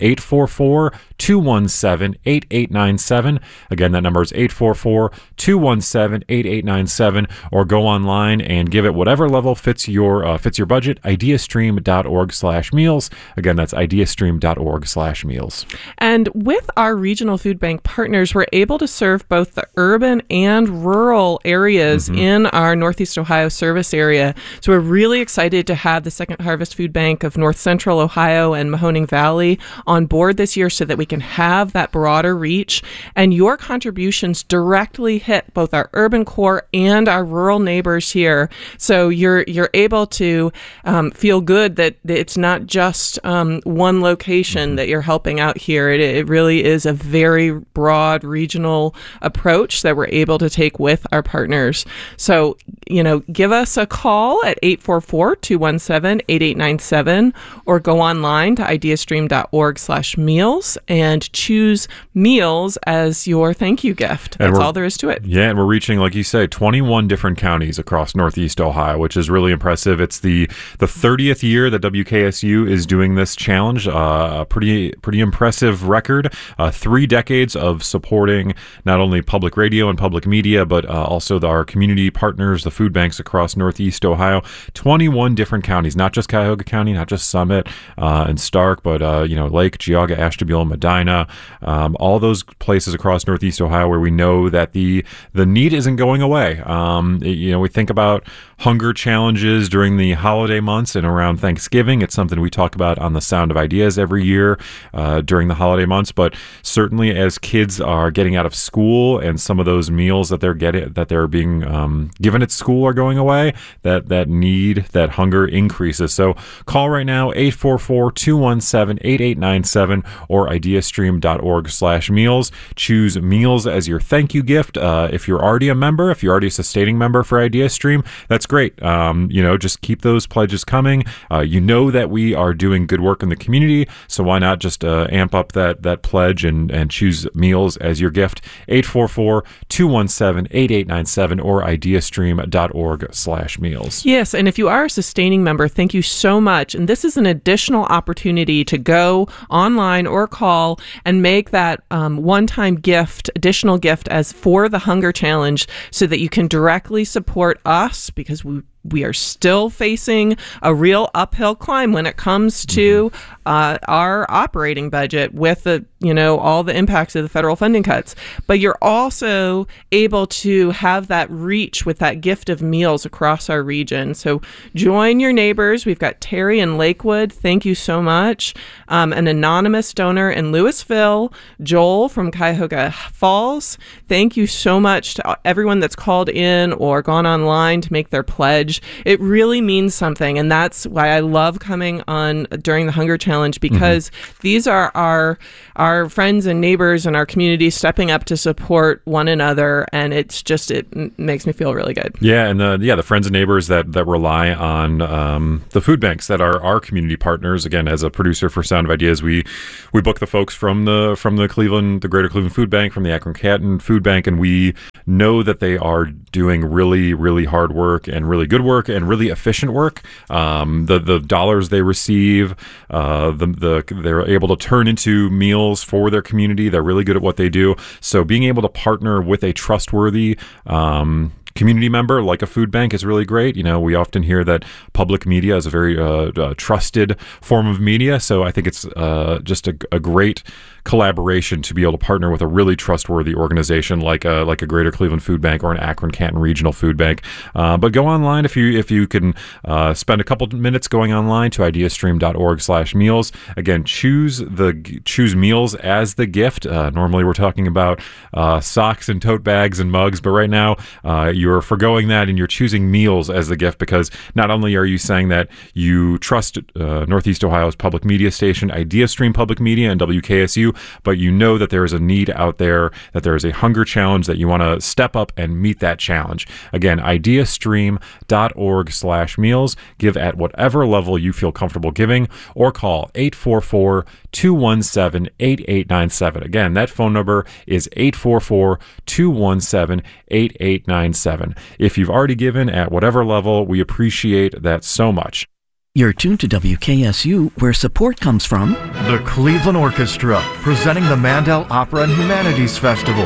844-217-8897. Again, that number is 844-217-8897, or go online and give it whatever level fits your budget, ideastream.org/meals. Again, that's ideastream.org/meals. And with our regional food bank partners, we're able to serve both the urban and rural areas in our Northeast Ohio service area. So we're really excited to have the Second Harvest Food Bank of North Central Ohio and Mahoning Valley on board this year so that we can have that broader reach. And your contributions directly hit both our urban core and our rural neighbors here. So you're able to feel good that it's not just one location that you're helping out here. It really is a very broad regional approach that we're able to take with our partners. So, give us a call at 844-217-8897 or go online to ideastream.org/meals and choose meals as your thank you gift. That's all there is to it. Yeah, and we're reaching, like you say, 21 different counties across Northeast Ohio, which is really impressive. It's the 30th year that WKSU is doing this challenge. A pretty impressive record. 3 decades of supporting not only public radio and public media, but also our community partners, the food banks across Northeast Ohio. 21 different counties, not just Cuyahoga County, not just Summit and Stark, but Lake, Geauga, Ashtabula, Medina, all those places across Northeast Ohio where we know that the need isn't going away. We think about hunger challenges during the holiday months and around Thanksgiving. It's something we talk about on the Sound of Ideas Ideas every year during the holiday months. But certainly as kids are getting out of school and some of those meals that they're being given at school are going away, that hunger increases. So call right now, 844-217-8897 or ideastream.org/meals. Choose meals as your thank you gift. If you're already a member, if you're already a sustaining member for IdeaStream, that's great. Just keep those pledges coming. That we are doing good work in the community, so why not just amp up that pledge and choose meals as your gift. 844-217-8897 or ideastream.org/meals. Yes, and if you are a sustaining member, thank you so much. And this is an additional opportunity to go online or call and make that one-time additional gift as for the Hunger Challenge, so that you can directly support us, because we are still facing a real uphill climb when it comes to our operating budget with all the impacts of the federal funding cuts. But you're also able to have that reach with that gift of meals across our region. So join your neighbors. We've got Terry in Lakewood. Thank you so much. An anonymous donor in Louisville. Joel from Cuyahoga Falls. Thank you so much to everyone that's called in or gone online to make their pledge. It really means something, and that's why I love coming on during the Hunger Challenge, because these are our friends and neighbors in our community stepping up to support one another, and it makes me feel really good. Yeah, and the friends and neighbors that rely on the food banks that are our community partners. Again, as a producer for Sound of Ideas, we book the folks from the Greater Cleveland Food Bank, from the Akron-Canton Food Bank, and we know that they are doing really, really hard work and really good work and really efficient work. The dollars they receive, they're able to turn into meals for their community. They're really good at what they do. So being able to partner with a trustworthy community member like a food bank is really great. We often hear that public media is a very trusted form of media. So I think it's just a great collaboration to be able to partner with a really trustworthy organization like a Greater Cleveland Food Bank or an Akron-Canton Regional Food Bank. But go online if you can spend a couple minutes going online to ideastream.org/meals. Again, choose meals as the gift. Normally we're talking about socks and tote bags and mugs, but right now you're forgoing that and you're choosing meals as the gift, because not only are you saying that you trust Northeast Ohio's public media station, IdeaStream Public Media and WKSU, but you know that there is a need out there, that there is a hunger challenge, that you want to step up and meet that challenge. Again, ideastream.org/meals. Give at whatever level you feel comfortable giving, or call 844-217-8897. Again, that phone number is 844-217-8897. If you've already given at whatever level, we appreciate that so much. You're tuned to WKSU, where support comes from the Cleveland Orchestra, presenting the Mandel Opera and Humanities Festival.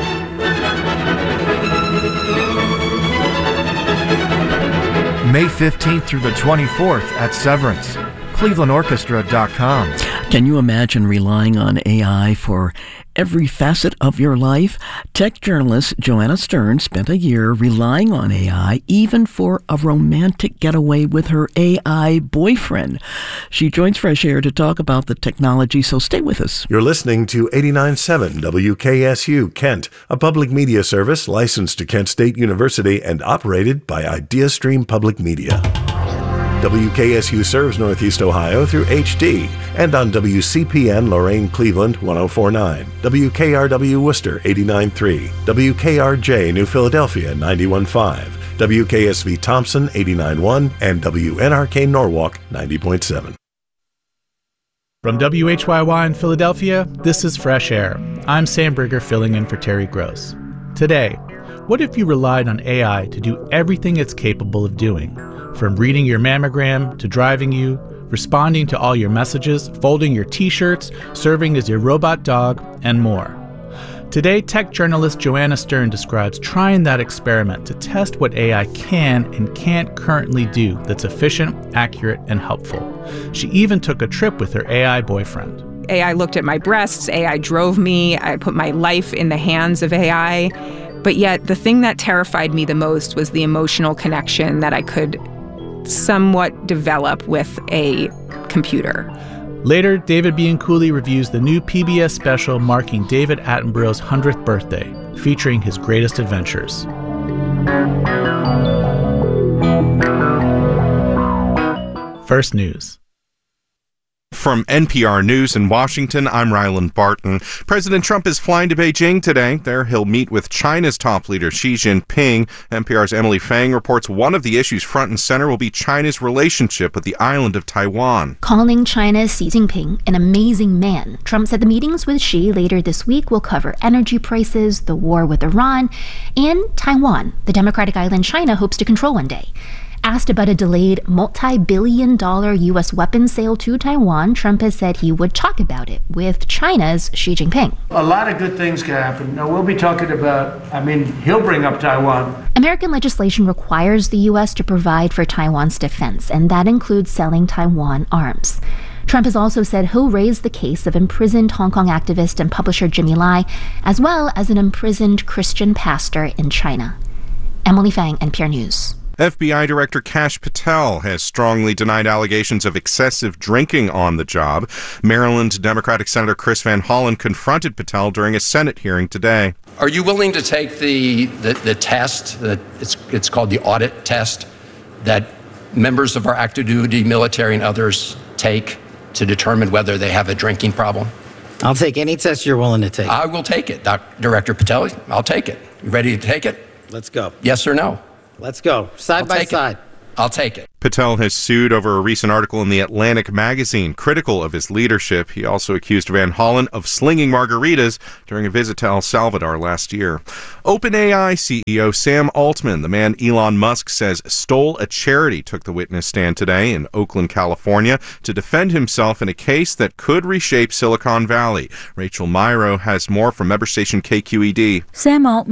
May 15th through the 24th at Severance. ClevelandOrchestra.com. Can you imagine relying on AI for every facet of your life? Tech journalist Joanna Stern spent a year relying on AI, even for a romantic getaway with her AI boyfriend. She joins Fresh Air to talk about the technology, so stay with us. You're listening to 89.7 WKSU Kent, a public media service licensed to Kent State University and operated by IdeaStream Public Media. WKSU serves Northeast Ohio through HD and on WCPN Lorain Cleveland 104.9, WKRW Worcester 89.3, WKRJ New Philadelphia 91.5, WKSV Thompson 89.1, and WNRK Norwalk 90.7. From WHYY in Philadelphia, this is Fresh Air. I'm Sam Brigger filling in for Terry Gross. Today, what if you relied on AI to do everything it's capable of doing? From reading your mammogram to driving you, responding to all your messages, folding your t-shirts, serving as your robot dog, and more. Today, tech journalist Joanna Stern describes trying that experiment to test what AI can and can't currently do that's efficient, accurate, and helpful. She even took a trip with her AI boyfriend. AI looked at my breasts, AI drove me, I put my life in the hands of AI. But yet, the thing that terrified me the most was the emotional connection that I could somewhat develop with a computer. Later, David Bianculli reviews the new PBS special marking David Attenborough's 100th birthday, featuring his greatest adventures. First News. From NPR News in Washington, I'm Ryland Barton. President Trump is flying to Beijing today. There he'll meet with China's top leader Xi Jinping. NPR's Emily Fang reports one of the issues front and center will be China's relationship with the island of Taiwan. Calling China's Xi Jinping an amazing man, Trump said the meetings with Xi later this week will cover energy prices, the war with Iran, and Taiwan, the democratic island China hopes to control one day. Asked about a delayed multi-billion-dollar U.S. weapons sale to Taiwan, Trump has said he would talk about it with China's Xi Jinping. A lot of good things can happen. Now, we'll be talking about, he'll bring up Taiwan. American legislation requires the U.S. to provide for Taiwan's defense, and that includes selling Taiwan arms. Trump has also said he'll raise the case of imprisoned Hong Kong activist and publisher Jimmy Lai, as well as an imprisoned Christian pastor in China. Emily Fang, NPR News. FBI Director Kash Patel has strongly denied allegations of excessive drinking on the job. Maryland Democratic Senator Chris Van Hollen confronted Patel during a Senate hearing today. Are you willing to take the test, it's called the audit test, that members of our active duty military and others take to determine whether they have a drinking problem? I'll take any test you're willing to take. I will take it, Director Patel. I'll take it. You ready to take it? Let's go. Yes or no? Let's go. Side by side. I'll take it. Patel has sued over a recent article in the Atlantic magazine critical of his leadership. He also accused Van Hollen of slinging margaritas during a visit to El Salvador last year. OpenAI CEO Sam Altman, the man Elon Musk says stole a charity, took the witness stand today in Oakland, California, to defend himself in a case that could reshape Silicon Valley. Rachel Myrow has more from member station KQED. Sam Altman